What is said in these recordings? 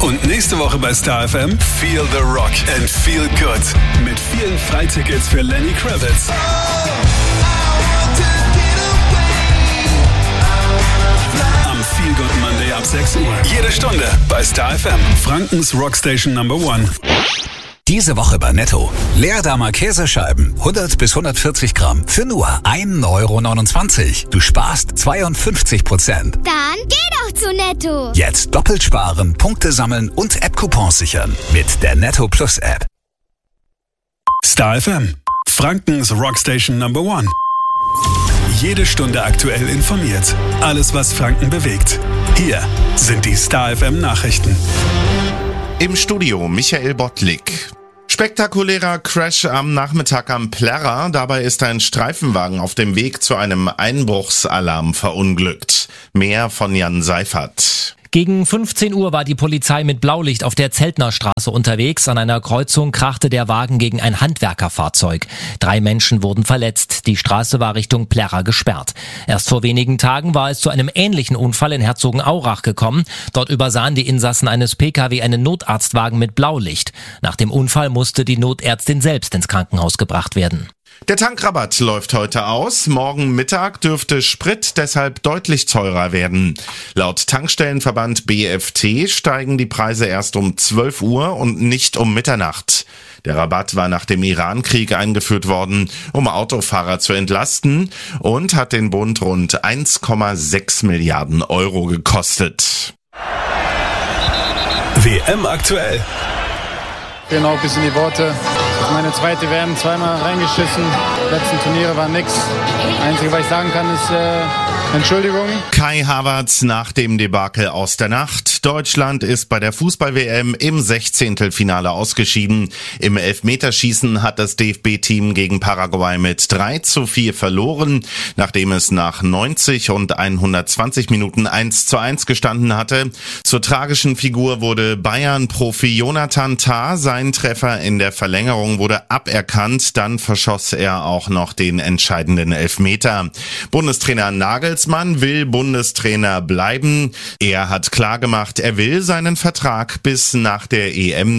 Und nächste Woche bei Star FM Feel the Rock and Feel Good. Mit vielen Freitickets für Lenny Kravitz. Am Feel Good Monday ab 6 Uhr. Jede Stunde bei Star FM. Frankens Rockstation Number 1. Diese Woche bei Netto. Leerdammer Käsescheiben, 100 bis 140 Gramm für nur 1,29 €. Du sparst 52%. Dann geh doch zu Netto. Jetzt doppelt sparen, Punkte sammeln und App-Coupons sichern mit der Netto Plus App. Star FM. Frankens Rockstation Number 1. Jede Stunde aktuell informiert. Alles, was Franken bewegt. Hier sind die Star FM Nachrichten. Im Studio Michael Bottlik. Spektakulärer Crash am Nachmittag am Plärrer. Dabei ist ein Streifenwagen auf dem Weg zu einem Einbruchsalarm verunglückt. Mehr von Jan Seifert. Gegen 15 Uhr war die Polizei mit Blaulicht auf der Zeltnerstraße unterwegs. An einer Kreuzung krachte der Wagen gegen ein Handwerkerfahrzeug. 3 Menschen wurden verletzt. Die Straße war Richtung Plärrer gesperrt. Erst vor wenigen Tagen war es zu einem ähnlichen Unfall in Herzogenaurach gekommen. Dort übersahen die Insassen eines Pkw einen Notarztwagen mit Blaulicht. Nach dem Unfall musste die Notärztin selbst ins Krankenhaus gebracht werden. Der Tankrabatt läuft heute aus. Morgen Mittag dürfte Sprit deshalb deutlich teurer werden. Laut Tankstellenverband BFT steigen die Preise erst um 12 Uhr und nicht um Mitternacht. Der Rabatt war nach dem Iran-Krieg eingeführt worden, um Autofahrer zu entlasten und hat den Bund rund 1,6 Milliarden € gekostet. WM aktuell. Fehlen auch ein bisschen die Worte. Das ist meine zweite WM, zweimal reingeschissen. Die letzten Turniere waren nix. Das Einzige, was ich sagen kann, ist Entschuldigung. Kai Havertz nach dem Debakel aus der Nacht. Deutschland ist bei der Fußball-WM im 16. ausgeschieden. Im Elfmeterschießen hat das DFB-Team gegen Paraguay mit 3:4 verloren, nachdem es nach 90 und 120 Minuten 1:1 gestanden hatte. Zur tragischen Figur wurde Bayern-Profi Jonathan Tah. Sein Treffer in der Verlängerung wurde aberkannt. Dann verschoss er auch noch den entscheidenden Elfmeter. Bundestrainer Nagelsmann will Bundestrainer bleiben. Er hat klargemacht, er will seinen Vertrag bis nach der EM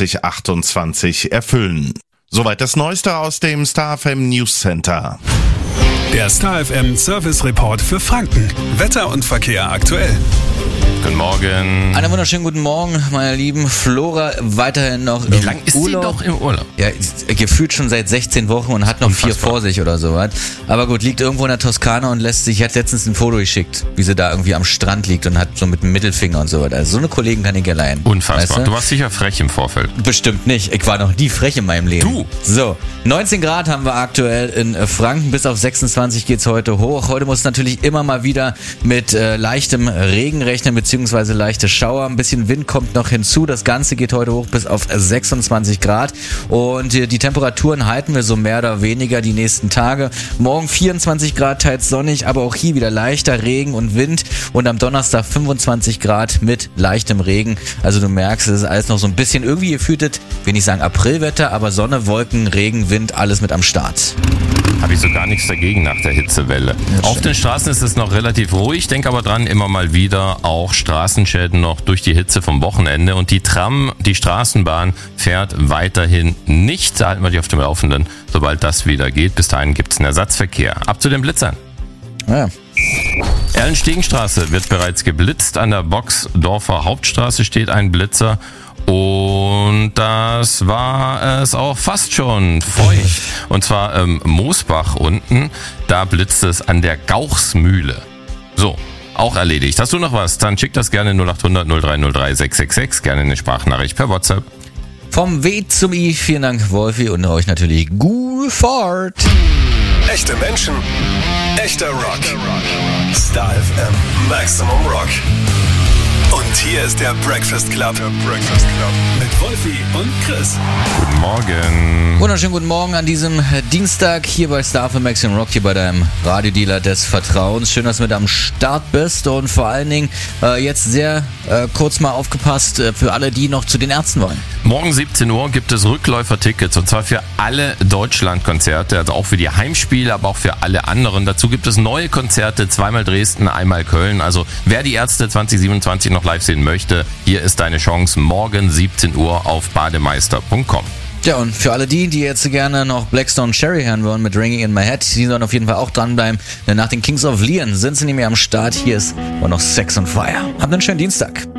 2028 erfüllen. Soweit das Neueste aus dem Star FM News Center. Der Star FM Service Report für Franken. Wetter und Verkehr aktuell. Guten Morgen. Einen wunderschönen guten Morgen, meine lieben. Flora weiterhin noch Wie lang ist sie doch im Urlaub? Ja, gefühlt schon seit 16 Wochen und hat noch 4 vor sich oder sowas. Aber gut, liegt irgendwo in der Toskana und lässt sich, hat letztens ein Foto geschickt, wie sie da irgendwie am Strand liegt und hat so mit dem Mittelfinger und so weiter. Also so eine Kollegen kann ich leihen. Unfassbar. Weißt du? Du warst sicher frech im Vorfeld. Bestimmt nicht. Ich war noch nie frech in meinem Leben. Du? So, 19 Grad haben wir aktuell in Franken. Bis auf 26 geht's heute hoch. Heute muss natürlich immer mal wieder mit leichtem Regen rechnen, beziehungsweise leichte Schauer. Ein bisschen Wind kommt noch hinzu. Das Ganze geht heute hoch bis auf 26 Grad. Und die Temperaturen halten wir so mehr oder weniger die nächsten Tage. Morgen 24 Grad, teils sonnig, aber auch hier wieder leichter Regen und Wind. Und am Donnerstag 25 Grad mit leichtem Regen. Also du merkst, es ist alles noch so ein bisschen irgendwie, ihr fühltet, will nicht sagen Aprilwetter, aber Sonne, Wolken, Regen, Wind, alles mit am Start. Habe ich so gar nichts dagegen nach der Hitzewelle. Auf den Straßen ist es noch relativ ruhig, denk aber dran, immer mal wieder auch Straßenschäden noch durch die Hitze vom Wochenende. Und die Tram, die Straßenbahn fährt weiterhin nicht. Da halten wir die auf dem Laufenden, sobald das wieder geht. Bis dahin gibt es einen Ersatzverkehr. Ab zu den Blitzern. Ja. Erlenstegenstraße wird bereits geblitzt. An der Boxdorfer Hauptstraße steht ein Blitzer. Und das war es auch fast schon feucht. Und zwar Moosbach unten, da blitzt es an der Gauchsmühle. So, auch erledigt. Hast du noch was? Dann schick das gerne 0800 0303 666, gerne eine Sprachnachricht per WhatsApp. Vom W zum I, vielen Dank Wolfi und euch natürlich gute Fahrt. Echte Menschen, echter Rock. Star FM Maximum Rock. Und hier ist der Breakfast Club. Mit Wolfi und Chris. Guten Morgen. Wunderschönen guten Morgen an diesem Dienstag hier bei Star FM Maximum Rock, hier bei deinem Radiodealer des Vertrauens. Schön, dass du mit am Start bist und vor allen Dingen jetzt sehr kurz mal aufgepasst für alle, die noch zu den Ärzten wollen. Morgen 17 Uhr gibt es Rückläufertickets und zwar für alle Deutschlandkonzerte, also auch für die Heimspiele, aber auch für alle anderen. Dazu gibt es neue Konzerte, zweimal Dresden, einmal Köln. Also wer die Ärzte 2027 noch live sehen aussehen möchte. Hier ist deine Chance morgen 17 Uhr auf bademeister.com. Ja, und für alle die jetzt gerne noch Blackstone Cherry hören wollen mit Ringing in My Head, die sollen auf jeden Fall auch dranbleiben, denn nach den Kings of Leon sind sie nämlich am Start. Hier ist aber noch Sex on Fire. Habt einen schönen Dienstag.